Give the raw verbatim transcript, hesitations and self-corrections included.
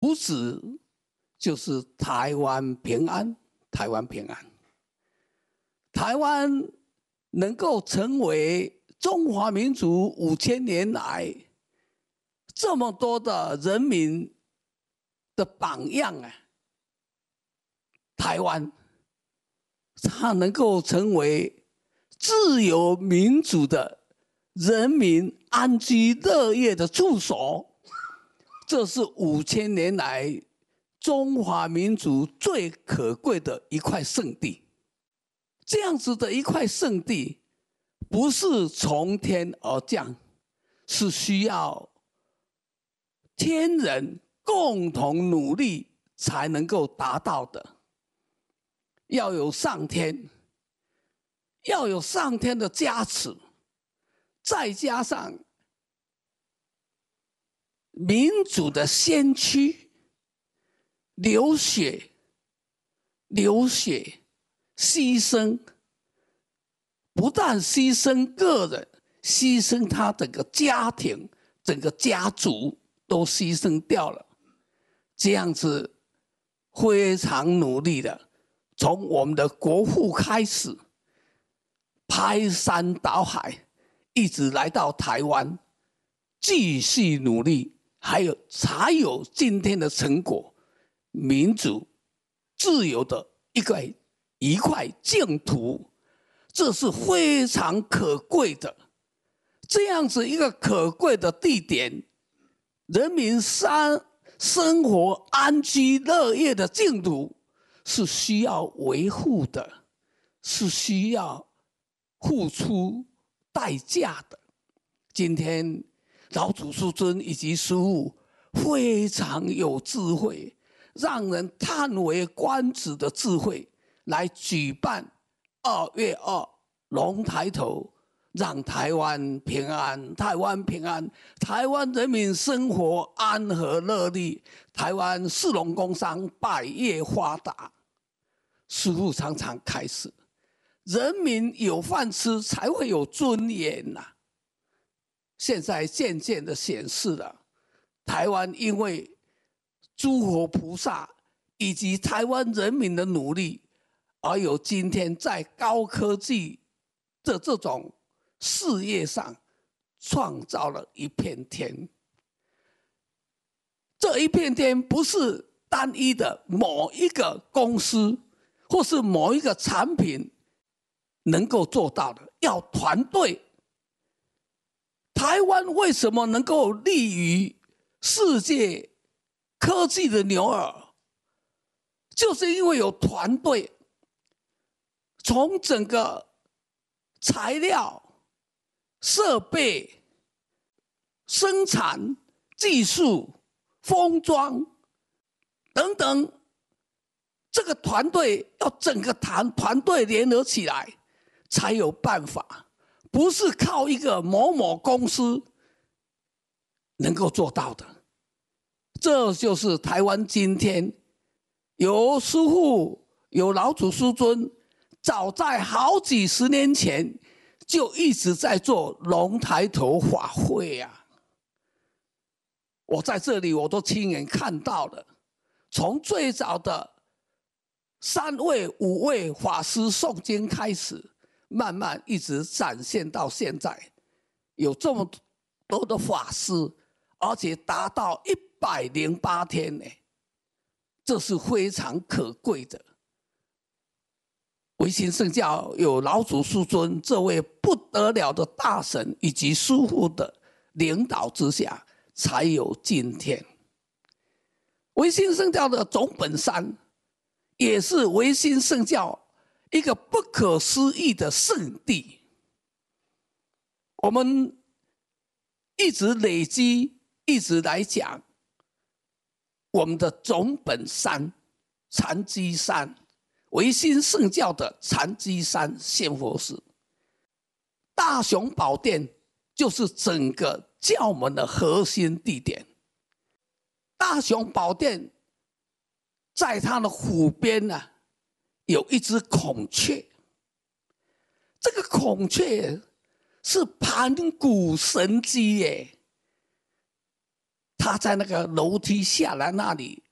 主旨就是台湾平安，台湾平安。台湾能够成为中华民族五千年来这么多的人民的榜样啊！台湾，它能够成为自由民主的人民安居乐业的处所，这是五千年来中华民族最可贵的一块圣地。这样子的一块圣地，不是从天而降，是需要天人共同努力才能够达到的。要有上天，要有上天的加持，再加上民主的先驱流血、流血、牺牲，不但牺牲个人，牺牲他整个家庭、整个家族都牺牲掉了。这样子非常努力的，从我们的国父开始，排山倒海，一直来到台湾，继续努力，还有才有今天的成果，民主、自由的一块一块净土，这是非常可贵的。这样子一个可贵的地点，人民生生活安居乐业的净土，是需要维护的，是需要付出代价的。今天老祖师尊以及师父非常有智慧，让人叹为观止的智慧，来举办二月二龙抬头，让台湾平安，台湾平安，台湾人民生活安和乐利，台湾市农工商百业发达。师父常常开始，人民有饭吃才会有尊严呐、啊。现在渐渐的显示了，台湾因为诸佛菩萨以及台湾人民的努力，而有今天在高科技的这种事业上创造了一片天。这一片天不是单一的某一个公司或是某一个产品能够做到的，要团队。台湾为什么能够立于世界科技的牛耳，就是因为有团队，从整个材料、设备、生产、技术、封装等等，这个团队要整个团团队联合起来，才有办法，不是靠一个某某公司能够做到的。这就是台湾今天有师父、有老祖师尊，早在好几十年前就一直在做龙抬头法会啊！我在这里我都亲眼看到了，从最早的三位、五位法师诵经开始，慢慢一直展现到现在，有这么多的法师，而且达到一百零八天呢，这是非常可贵的。维新圣教有老祖师尊这位不得了的大神以及师父的领导之下，才有今天。维新圣教的总本山，也是维新圣教一个不可思议的圣地。我们一直累积，一直来讲我们的总本山禅机山，维新圣教的禅机山现佛寺。大雄宝殿就是整个教门的核心地点。大雄宝殿在它的湖边呢、啊，有一只孔雀。这个孔雀是盘古神鸡耶。 他在那个楼梯下来那里